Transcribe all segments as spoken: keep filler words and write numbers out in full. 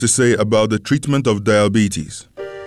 to say about the treatment of diabetes.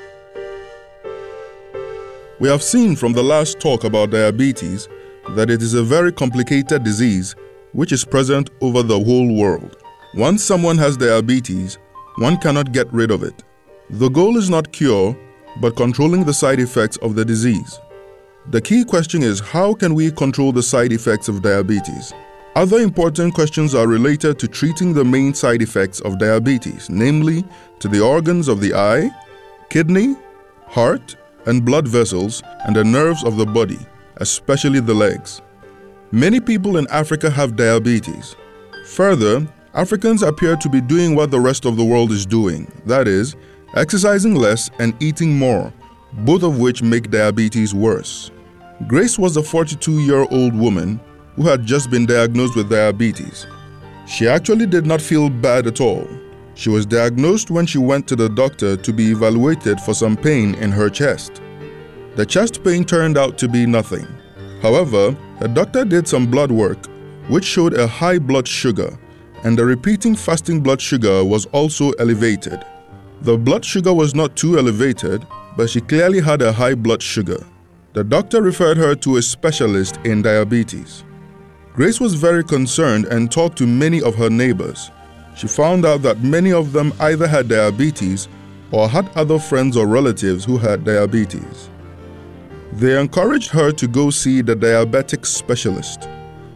We have seen from the last talk about diabetes that it is a very complicated disease which is present over the whole world. Once someone has diabetes, one cannot get rid of it. The goal is not cure, but controlling the side effects of the disease. The key question is, how can we control the side effects of diabetes? Other important questions are related to treating the main side effects of diabetes, namely to the organs of the eye, kidney, heart, and blood vessels, and the nerves of the body, especially the legs. Many people in Africa have diabetes. Further, Africans appear to be doing what the rest of the world is doing, that is, exercising less and eating more, both of which make diabetes worse. Grace was a forty-two-year-old woman who had just been diagnosed with diabetes. She actually did not feel bad at all. She was diagnosed when she went to the doctor to be evaluated for some pain in her chest. The chest pain turned out to be nothing. However, the doctor did some blood work, which showed a high blood sugar, and the repeating fasting blood sugar was also elevated. The blood sugar was not too elevated, but she clearly had a high blood sugar. The doctor referred her to a specialist in diabetes. Grace was very concerned and talked to many of her neighbors. She found out that many of them either had diabetes or had other friends or relatives who had diabetes. They encouraged her to go see the diabetic specialist.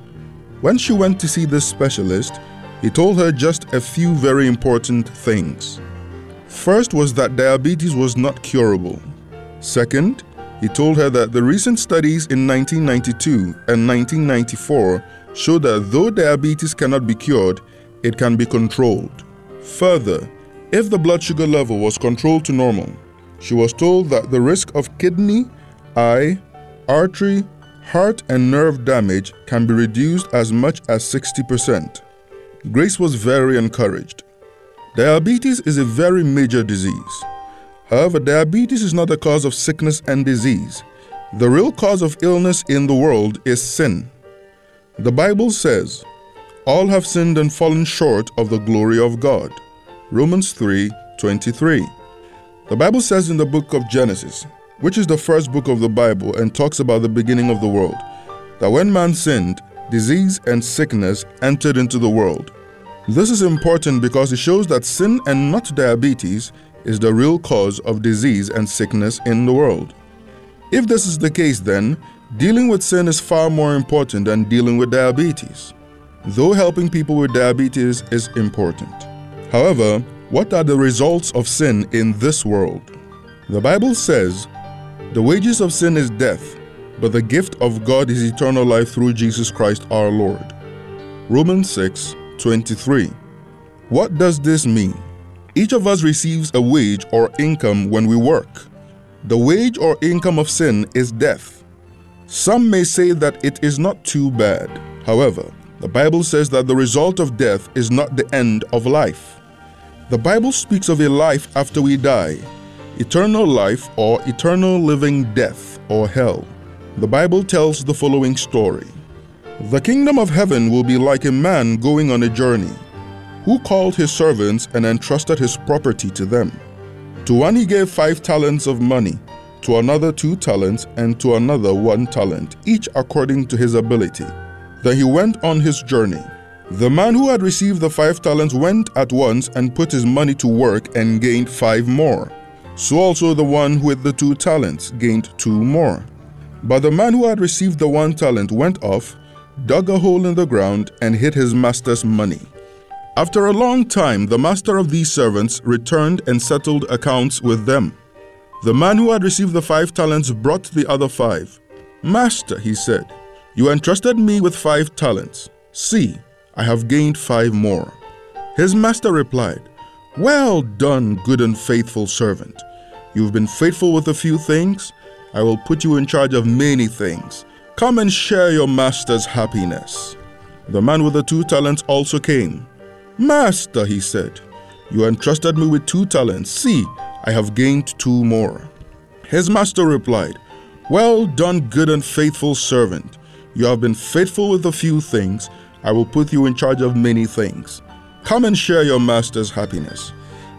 When she went to see this specialist, he told her just a few very important things. First was that diabetes was not curable. Second, he told her that the recent studies in nineteen ninety-two and nineteen ninety-four showed that though diabetes cannot be cured, it can be controlled. Further, if the blood sugar level was controlled to normal, she was told that the risk of kidney, eye, artery, heart, and nerve damage can be reduced as much as sixty percent. Grace was very encouraged. Diabetes is a very major disease. However, diabetes is not a cause of sickness and disease. The real cause of illness in the world is sin. The Bible says, "All have sinned and fallen short of the glory of God." Romans three twenty-three. The Bible says in the book of Genesis, which is the first book of the Bible and talks about the beginning of the world, that when man sinned, disease and sickness entered into the world. This is important because it shows that sin and not diabetes is the real cause of disease and sickness in the world. If this is the case, then dealing with sin is far more important than dealing with diabetes, though helping people with diabetes is important. However, what are the results of sin in this world? The Bible says, "The wages of sin is death, but the gift of God is eternal life through Jesus Christ our Lord." Romans six twenty-three. What does this mean? Each of us receives a wage or income when we work. The wage or income of sin is death. Some may say that it is not too bad. However, the Bible says that the result of death is not the end of life. The Bible speaks of a life after we die, eternal life or eternal living death or hell. The Bible tells the following story. The kingdom of heaven will be like a man going on a journey, who called his servants and entrusted his property to them. To one he gave five talents of money, to another two talents, and to another one talent, each according to his ability. Then he went on his journey. The man who had received the five talents went at once and put his money to work and gained five more. So also the one with the two talents gained two more. But the man who had received the one talent went off, dug a hole in the ground, and hid his master's money. After a long time, the master of these servants returned and settled accounts with them. The man who had received the five talents brought the other five. "Master," he said, "you entrusted me with five talents. See, I have gained five more." His master replied, "Well done, good and faithful servant. You've been faithful with a few things. I will put you in charge of many things. Come and share your master's happiness." The man with the two talents also came. "Master," he said, "you entrusted me with two talents. See, I have gained two more." His master replied, "Well done, good and faithful servant. You have been faithful with a few things. I will put you in charge of many things. Come and share your master's happiness."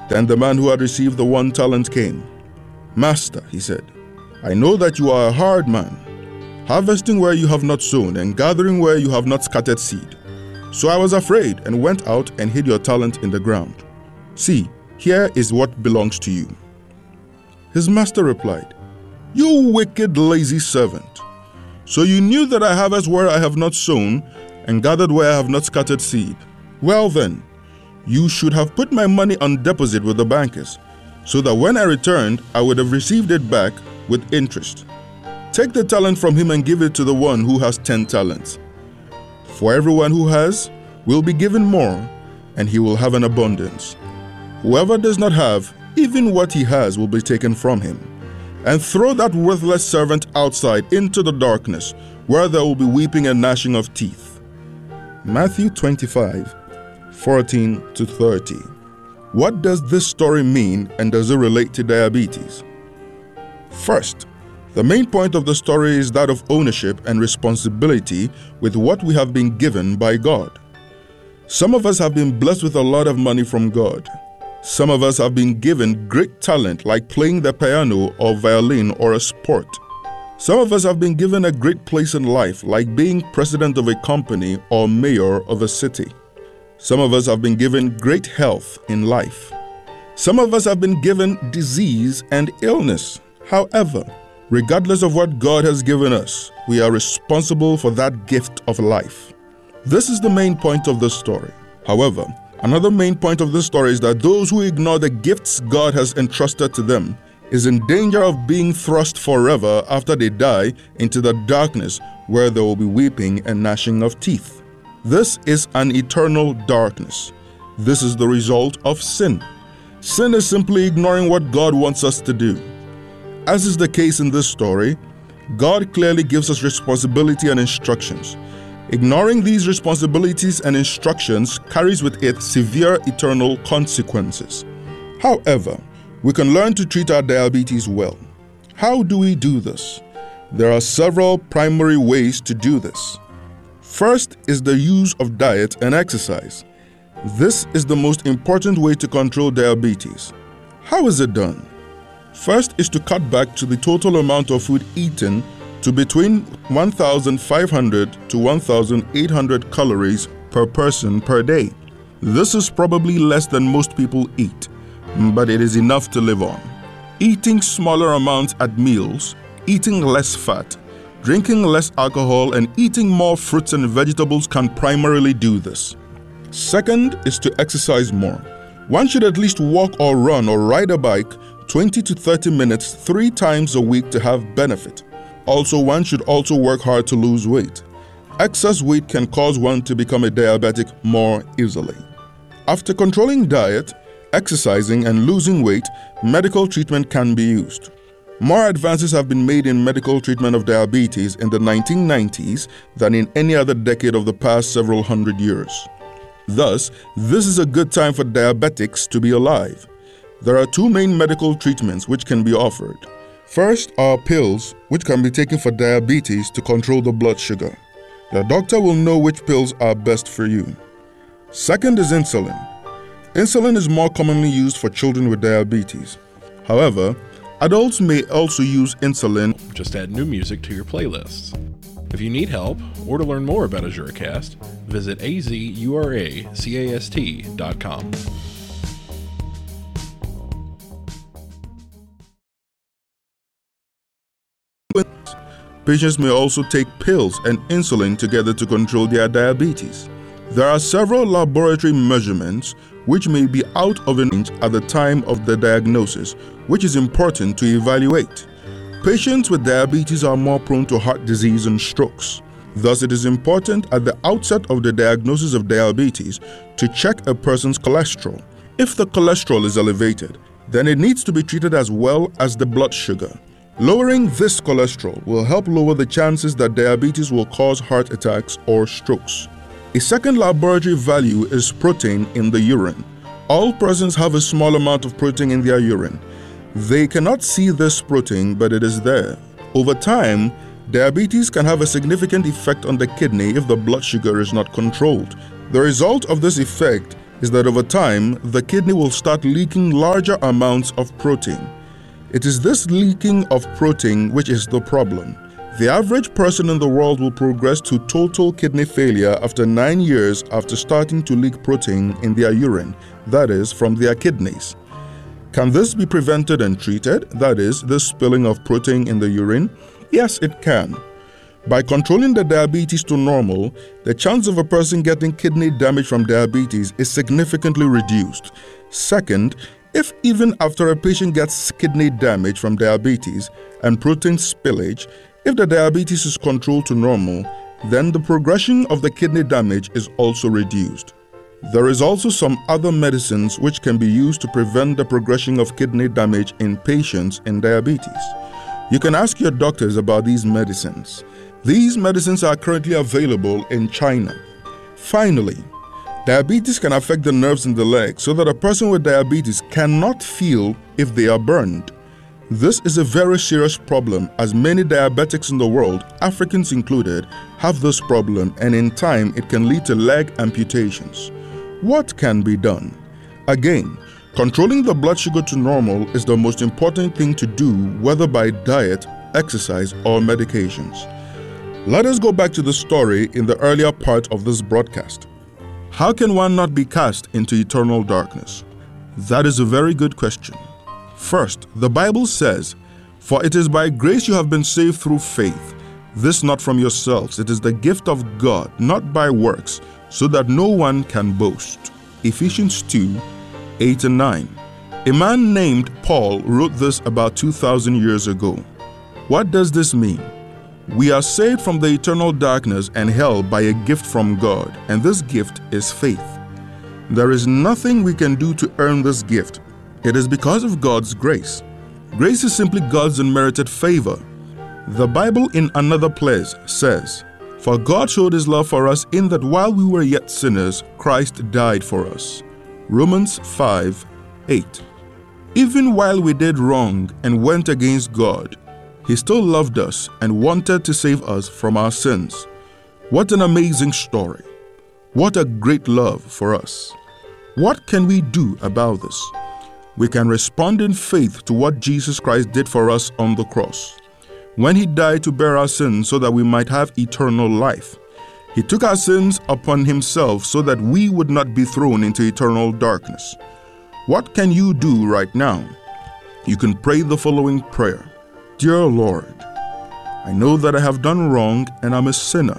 Then the man who had received the one talent came. Master, he said, I know that you are a hard man, harvesting where you have not sown and gathering where you have not scattered seed. So I was afraid and went out and hid your talent in the ground. See, here is what belongs to you. His master replied, You wicked, lazy servant. So you knew that I harvest where I have not sown and gathered where I have not scattered seed. Well then, you should have put my money on deposit with the bankers, so that when I returned, I would have received it back with interest. Take the talent from him and give it to the one who has ten talents. For everyone who has will be given more, and he will have an abundance. Whoever does not have, even what he has will be taken from him. And throw that worthless servant outside into the darkness, where there will be weeping and gnashing of teeth. Matthew twenty-five, fourteen to thirty. What does this story mean, and does it relate to diabetes? First, the main point of the story is that of ownership and responsibility with what we have been given by God. Some of us have been blessed with a lot of money from God. Some of us have been given great talent like playing the piano or violin or a sport. Some of us have been given a great place in life like being president of a company or mayor of a city. Some of us have been given great health in life. Some of us have been given disease and illness. However, regardless of what God has given us, we are responsible for that gift of life. This is the main point of the story. However, another main point of this story is that those who ignore the gifts God has entrusted to them is in danger of being thrust forever after they die into the darkness where there will be weeping and gnashing of teeth. This is an eternal darkness. This is the result of sin. Sin is simply ignoring what God wants us to do. As is the case in this story, God clearly gives us responsibility and instructions. Ignoring these responsibilities and instructions carries with it severe eternal consequences. However, we can learn to treat our diabetes well. How do we do this? There are several primary ways to do this. First is the use of diet and exercise. This is the most important way to control diabetes. How is it done? First is to cut back to the total amount of food eaten to between one thousand five hundred to one thousand eight hundred calories per person per day. This is probably less than most people eat, but it is enough to live on. Eating smaller amounts at meals, eating less fat, drinking less alcohol, and eating more fruits and vegetables can primarily do this. Second is to exercise more. One should at least walk or run or ride a bike twenty to thirty minutes three times a week to have benefit. Also, one should also work hard to lose weight. Excess weight can cause one to become a diabetic more easily. After controlling diet, exercising, and losing weight, medical treatment can be used. More advances have been made in medical treatment of diabetes in the nineteen nineties than in any other decade of the past several hundred years. Thus, this is a good time for diabetics to be alive. There are two main medical treatments which can be offered. First are pills, which can be taken for diabetes to control the blood sugar. Your doctor will know which pills are best for you. Second is insulin. Insulin is more commonly used for children with diabetes. However, adults may also use insulin. Just add new music to your playlists. If you need help or to learn more about AzuraCast, visit a z u r a c a s t dot com. Patients may also take pills and insulin together to control their diabetes. There are several laboratory measurements which may be out of range at the time of the diagnosis, which is important to evaluate. Patients with diabetes are more prone to heart disease and strokes. Thus, it is important at the outset of the diagnosis of diabetes to check a person's cholesterol. If the cholesterol is elevated, then it needs to be treated as well as the blood sugar. Lowering this cholesterol will help lower the chances that diabetes will cause heart attacks or strokes. A second laboratory value is protein in the urine. All persons have a small amount of protein in their urine. They cannot see this protein, but it is there. Over time, diabetes can have a significant effect on the kidney if the blood sugar is not controlled. The result of this effect is that over time, the kidney will start leaking larger amounts of protein. It is this leaking of protein which is the problem. The average person in the world will progress to total kidney failure after nine years after starting to leak protein in their urine, that is, from their kidneys. Can this be prevented and treated, that is, the spilling of protein in the urine? Yes, it can. By controlling the diabetes to normal, the chance of a person getting kidney damage from diabetes is significantly reduced. Second, if even after a patient gets kidney damage from diabetes and protein spillage, if the diabetes is controlled to normal, then the progression of the kidney damage is also reduced. There is also some other medicines which can be used to prevent the progression of kidney damage in patients in diabetes. You can ask your doctors about these medicines. These medicines are currently available in China. Finally, diabetes can affect the nerves in the leg so that a person with diabetes cannot feel if they are burned. This is a very serious problem as many diabetics in the world, Africans included, have this problem, and in time it can lead to leg amputations. What can be done? Again, controlling the blood sugar to normal is the most important thing to do, whether by diet, exercise, or medications. Let us go back to the story in the earlier part of this broadcast. How can one not be cast into eternal darkness? That is a very good question. First, the Bible says, "For it is by grace you have been saved through faith. This not from yourselves, it is the gift of God, not by works, so that no one can boast." Ephesians two, eight and nine. A man named Paul wrote this about two thousand years ago. What does this mean? We are saved from the eternal darkness and hell by a gift from God, and this gift is faith. There is nothing we can do to earn this gift. It is because of God's grace. Grace is simply God's unmerited favor. The Bible in another place says, "For God showed his love for us in that while we were yet sinners, Christ died for us." Romans five, eight. Even while we did wrong and went against God, he still loved us and wanted to save us from our sins. What an amazing story. What a great love for us. What can we do about this? We can respond in faith to what Jesus Christ did for us on the cross. When he died to bear our sins so that we might have eternal life, he took our sins upon himself so that we would not be thrown into eternal darkness. What can you do right now? You can pray the following prayer. Dear Lord, I know that I have done wrong and I'm a sinner.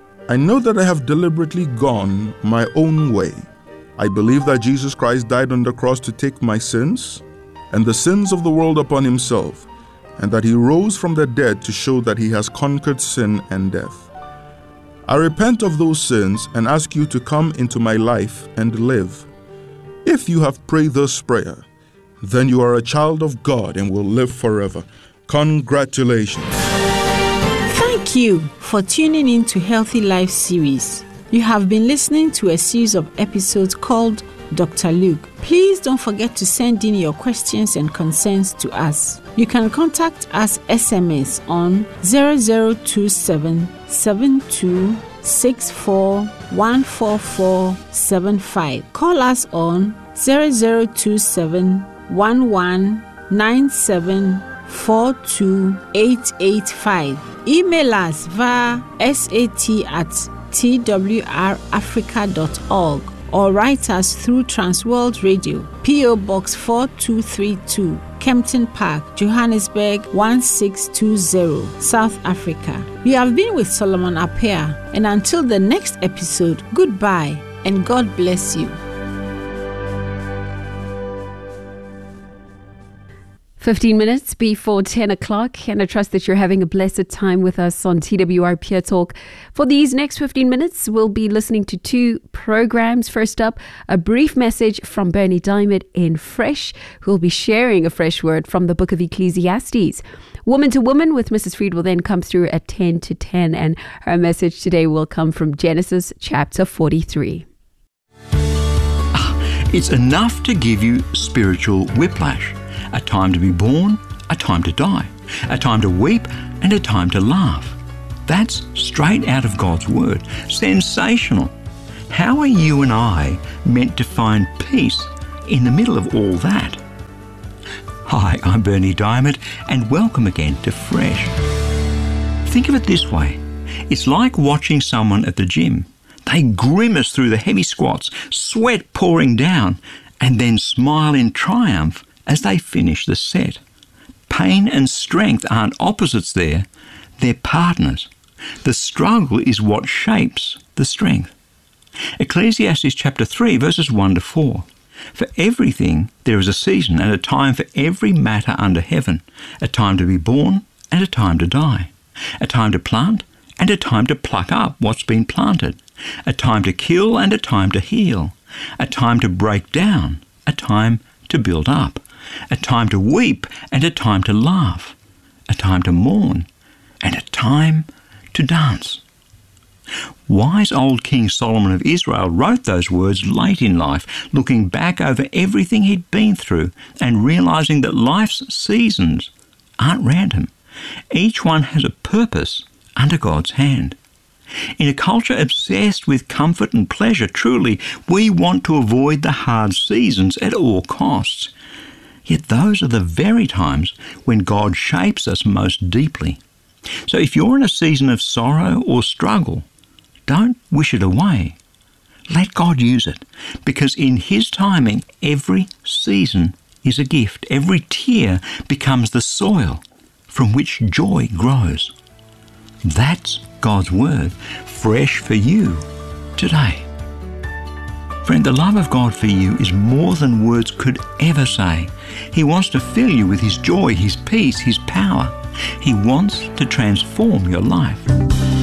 I know that I have deliberately gone my own way. I believe that Jesus Christ died on the cross to take my sins and the sins of the world upon himself, and that he rose from the dead to show that he has conquered sin and death. I repent of those sins and ask you to come into my life and live. If you have prayed this prayer, then you are a child of God and will live forever. Congratulations. Thank you for tuning in to Healthy Life series. You have been listening to a series of episodes called Doctor Luke. Please don't forget to send in your questions and concerns to us. You can contact us S M S on zero zero two seven, seven two six four, one four four seven five. Call us on zero zero two seven, one one nine seven four two eight eight five. Email us via sat at t w r africa dot org or write us through Transworld Radio, P O Box four two three two, Kempton Park, Johannesburg one six two zero, South Africa. We have been with Solomon Appiah, and until the next episode, goodbye and God bless you. fifteen minutes before ten o'clock, and I trust that you're having a blessed time with us on T W R Peer Talk. For these next fifteen minutes, we'll be listening to two programs. First up, a brief message from Bernie Diamond in Fresh, who will be sharing a fresh word from the book of Ecclesiastes. Woman to Woman with Missus Freed will then come through at ten to ten, and her message today will come from Genesis chapter forty-three. It's enough to give you spiritual whiplash. A time to be born, a time to die, a time to weep, and a time to laugh. That's straight out of God's Word. Sensational. How are you and I meant to find peace in the middle of all that? Hi, I'm Bernie Diamond, and welcome again to Fresh. Think of it this way. It's like watching someone at the gym. They grimace through the heavy squats, sweat pouring down, and then smile in triumph as they finish the set. Pain and strength aren't opposites there, they're partners. The struggle is what shapes the strength. Ecclesiastes chapter three, verses one to four. For everything there is a season and a time for every matter under heaven, a time to be born and a time to die, a time to plant and a time to pluck up what's been planted, a time to kill and a time to heal, a time to break down, a time to build up, a time to weep and a time to laugh, a time to mourn and a time to dance. Wise old King Solomon of Israel wrote those words late in life, looking back over everything he'd been through and realizing that life's seasons aren't random. Each one has a purpose under God's hand. In a culture obsessed with comfort and pleasure, truly, we want to avoid the hard seasons at all costs. Yet those are the very times when God shapes us most deeply. So if you're in a season of sorrow or struggle, don't wish it away. Let God use it, because in His timing, every season is a gift. Every tear becomes the soil from which joy grows. That's God's Word, fresh for you today. Friend, the love of God for you is more than words could ever say. He wants to fill you with His joy, His peace, His power. He wants to transform your life.